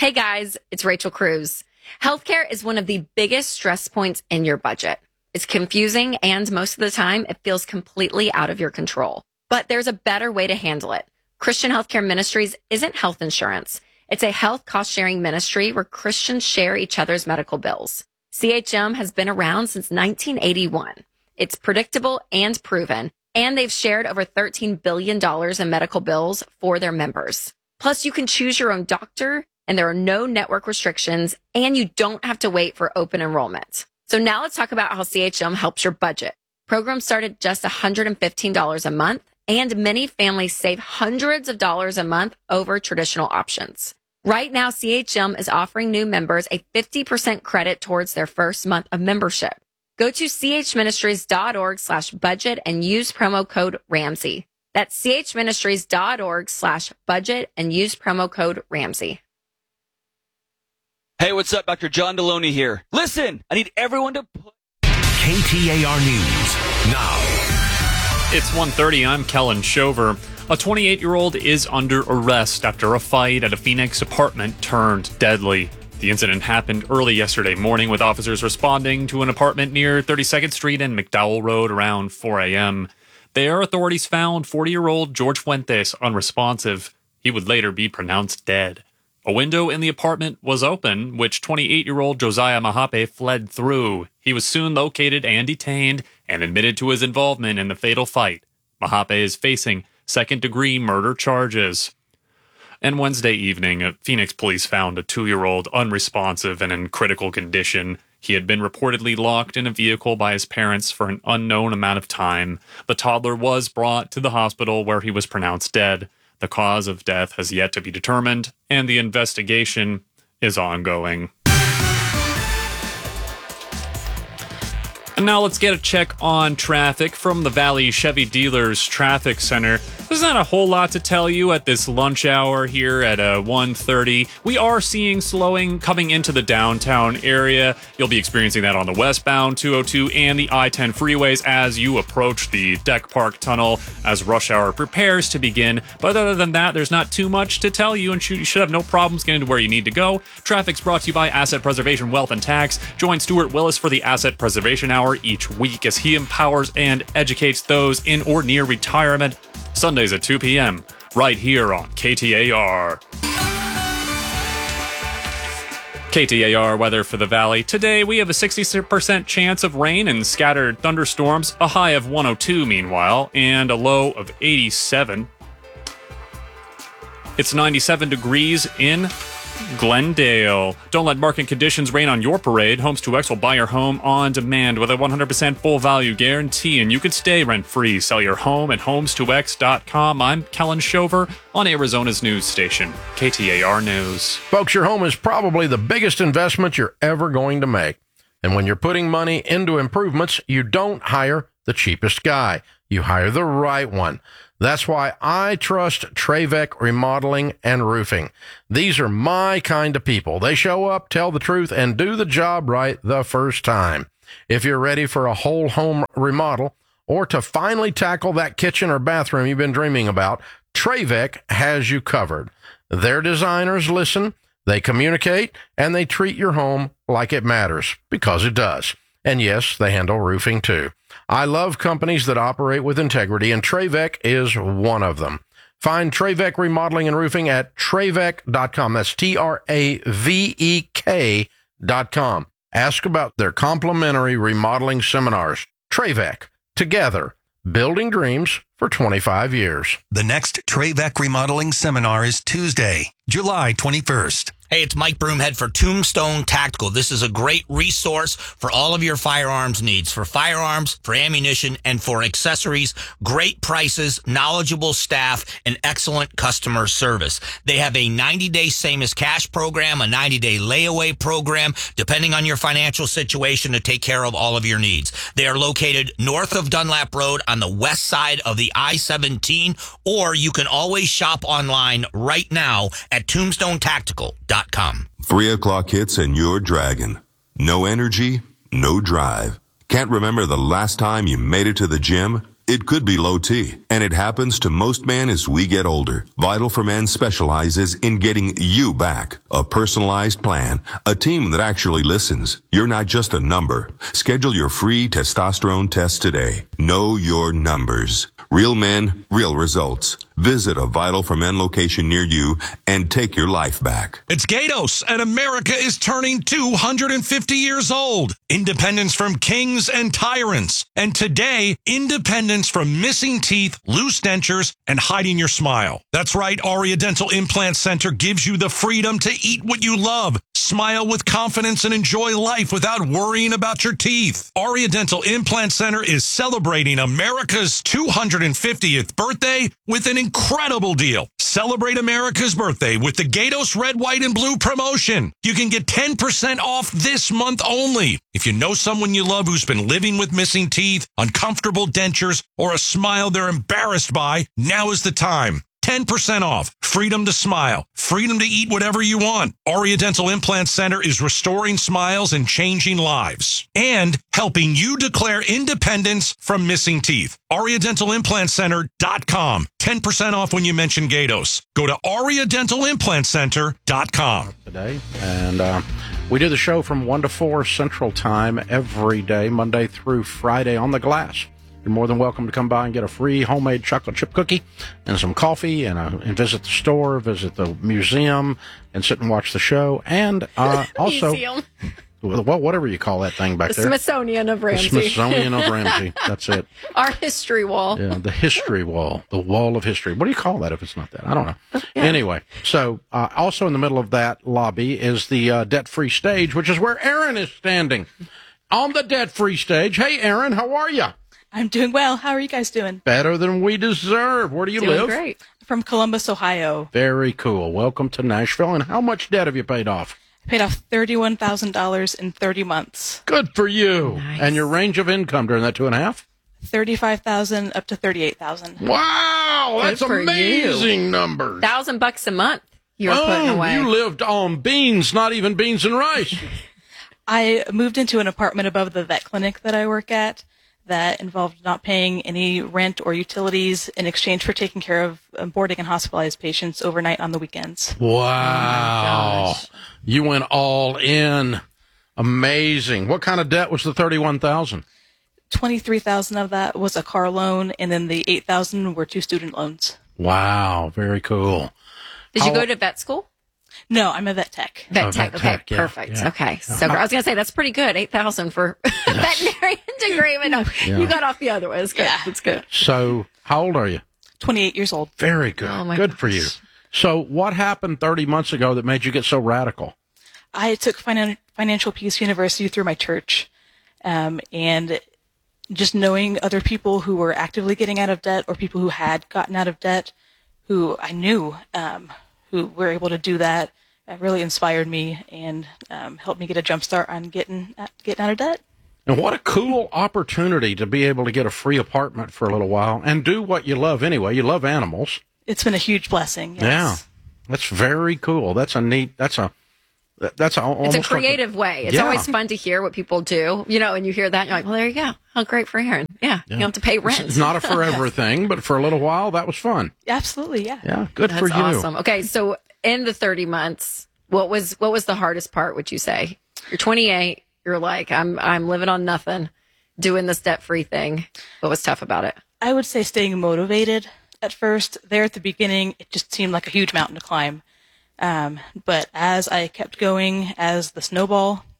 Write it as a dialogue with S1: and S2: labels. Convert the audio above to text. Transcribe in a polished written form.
S1: Hey guys, it's Rachel Cruz. Healthcare is one of the biggest stress points in your budget. It's confusing and most of the time it feels completely out of your control. But there's a better way to handle it. Christian Healthcare Ministries isn't health insurance. It's a health cost-sharing ministry where Christians share each other's medical bills. CHM has been around since 1981. It's predictable and proven, and they've shared over $13 billion in medical bills for their members. Plus, you can choose your own doctor, and there are no network restrictions, and you don't have to wait for open enrollment. So now let's talk about how CHM helps your budget. Programs start at just $115 a month, and many families save hundreds of dollars a month over traditional options. Right now, CHM is offering new members a 50% credit towards their first month of membership. Go to chministries.org/budget and use promo code Ramsey. That's chministries.org/budget and use promo code Ramsey.
S2: Hey, what's up? Dr. John Deloney here. Listen, I need everyone to put
S3: KTAR News now.
S4: It's 1:30. I'm Kellen Shover. A 28-year-old is under arrest after a fight at a Phoenix apartment turned deadly. The incident happened early yesterday morning with officers responding to an apartment near 32nd Street and McDowell Road around 4 a.m. There, authorities found 40-year-old George Fuentes unresponsive. He would later be pronounced dead. A window in the apartment was open, which 28-year-old Josiah Mahape fled through. He was soon located and detained and admitted to his involvement in the fatal fight. Mahape is facing second-degree murder charges. And Wednesday evening, Phoenix police found a 2-year-old unresponsive and in critical condition. He had been reportedly locked in a vehicle by his parents for an unknown amount of time. The toddler was brought to the hospital where he was pronounced dead. The cause of death has yet to be determined, and the investigation is ongoing. And now let's get a check on traffic from the Valley Chevy Dealers Traffic Center. There's not a whole lot to tell you at this lunch hour here at 1:30. We are seeing slowing coming into the downtown area. You'll be experiencing that on the westbound 202 and the I-10 freeways as you approach the Deck Park Tunnel as rush hour prepares to begin. But other than that, there's not too much to tell you, and you should have no problems getting to where you need to go. Traffic's brought to you by Asset Preservation Wealth and Tax. Join Stuart Willis for the Asset Preservation Hour each week as he empowers and educates those in or near retirement. Sundays at 2 p.m. right here on KTAR. KTAR weather for the Valley. Today we have a 60% chance of rain and scattered thunderstorms, a high of 102 meanwhile, and a low of 87. It's 97 degrees in Glendale. Don't let market conditions rain on your parade. Homes 2X will buy your home on demand with a 100% full value guarantee, and you can stay rent-free. Sell your home at homes2x.com. I'm Kellen Shover on Arizona's news station, KTAR News.
S5: Folks, your home is probably the biggest investment you're ever going to make. And when you're putting money into improvements, you don't hire the cheapest guy. You hire the right one. That's why I trust Trevec Remodeling and Roofing. These are my kind of people. They show up, tell the truth, and do the job right the first time. If you're ready for a whole home remodel or to finally tackle that kitchen or bathroom you've been dreaming about, Trevec has you covered. Their designers listen, they communicate, and they treat your home like it matters, because it does. And yes, they handle roofing too. I love companies that operate with integrity, and Trevec is one of them. Find Trevec Remodeling and Roofing at Trevec.com. That's Travek.com. Ask about their complimentary remodeling seminars. Trevec, together, building dreams for 25 years.
S3: The next Trevec Remodeling Seminar is Tuesday, July 21st.
S6: Hey, it's Mike Broomhead for Tombstone Tactical. This is a great resource for all of your firearms needs, for firearms, for ammunition, and for accessories. Great prices, knowledgeable staff, and excellent customer service. They have a 90-day same-as-cash program, a 90-day layaway program, depending on your financial situation, to take care of all of your needs. They are located north of Dunlap Road on the west side of the I-17, or you can always shop online right now at tombstonetactical.com.
S7: 3 o'clock hits and you're dragging. No energy, no drive. Can't remember the last time you made it to the gym? It could be low T, and it happens to most men as we get older. Vital for Men specializes in getting you back. A personalized plan, a team that actually listens. You're not just a number. Schedule your free testosterone test today. Know your numbers. Real men, real results. Visit a Vital for Men location near you and take your life back.
S8: It's Gatos, and America is turning 250 years old. Independence from kings and tyrants. And today, independence from missing teeth, loose dentures, and hiding your smile. That's right, Aria Dental Implant Center gives you the freedom to eat what you love, smile with confidence, and enjoy life without worrying about your teeth. Aria Dental Implant Center is celebrating America's 250th birthday with an incredible deal. Celebrate America's birthday with the Gatos Red, White, and Blue promotion. You can get 10% off this month only. If you know someone you love who's been living with missing teeth, uncomfortable dentures, or a smile they're embarrassed by, now is the time. 10% off. Freedom to smile. Freedom to eat whatever you want. Aria Dental Implant Center is restoring smiles and changing lives. And helping you declare independence from missing teeth. AriaDentalImplantCenter.com. 10% off when you mention Gatos. Go to AriaDentalImplantCenter.com.
S5: Today, and we do the show from 1 to 4 Central Time every day, Monday through Friday on the glass. You're more than welcome to come by and get a free homemade chocolate chip cookie and some coffee and visit the store, visit the museum, and sit and watch the show. And also,
S1: Museum.
S5: well, whatever you call that thing back
S1: The
S5: there.
S1: Smithsonian of Ramsey.
S5: The Smithsonian of Ramsey. That's it.
S1: Our history wall.
S5: Yeah, the history wall, the wall of history. What do you call that if it's not that? I don't know.
S1: Yeah.
S5: Anyway, so also in the middle of that lobby is the debt-free stage, which is where Aaron is standing on the debt-free stage. Hey, Aaron, how are you?
S9: I'm doing well. How are you guys doing?
S5: Better than we deserve. Where do you
S1: Doing
S5: live?
S1: great.
S9: From Columbus, Ohio.
S5: Very cool. Welcome to Nashville. And how much debt have you paid off?
S9: I paid off $31,000 in 30 months.
S5: Good for you.
S1: Nice.
S5: And your range of income during that 2.5?
S9: $35,000 up to $38,000.
S5: Wow,
S1: Good
S5: that's
S1: for
S5: amazing numbers.
S1: $1,000 a month you're putting away.
S5: You lived on beans, not even beans and rice.
S9: I moved into an apartment above the vet clinic that I work at that involved not paying any rent or utilities in exchange for taking care of boarding and hospitalized patients overnight on the weekends.
S5: Wow.
S1: gosh.
S5: You went all in. Amazing. What kind of debt was the $31,000?
S9: $23,000 of that was a car loan, and then the $8,000 were 2 student loans.
S5: Wow, very cool.
S1: Did you go to vet school?
S9: No, I'm a vet tech.
S1: Vet
S5: Oh,
S1: tech.
S5: vet
S1: Okay,
S5: tech, yeah,
S1: perfect.
S5: yeah.
S1: Okay. So I was going to say, that's pretty good. $8,000 for veterinarian degree. But no, you got off the other one. It's good.
S9: Yeah.
S1: It's good.
S5: So, how old are you?
S9: 28 years old.
S5: Very good.
S1: Oh, my
S5: Good for you.
S1: gosh.
S5: So, what happened 30 months ago that made you get so radical?
S9: I took Financial Peace University through my church, and just knowing other people who were actively getting out of debt or people who had gotten out of debt, who I knew who were able to do that, really inspired me and helped me get a jump start on getting out of debt.
S5: And what a cool opportunity to be able to get a free apartment for a little while and do what you love anyway. You love animals.
S9: It's been a huge blessing. Yes.
S5: Yeah. That's very cool. That's
S1: It's a creative way. It's
S5: Yeah.
S1: always fun to hear what people do, and you hear that, and you're like, well, there you go. How great for Aaron. Yeah. You don't have to pay rent.
S5: It's not a forever thing, but for a little while, that was fun.
S9: Absolutely, yeah.
S5: Yeah, good
S1: That's
S5: for you.
S1: awesome. Okay, so in the 30 months, what was the hardest part, would you say? You're 28, you're like, I'm living on nothing, doing this debt-free thing. What was tough about it?
S9: I would say staying motivated at first. There at the beginning, it just seemed like a huge mountain to climb. But as I kept going, as the snowball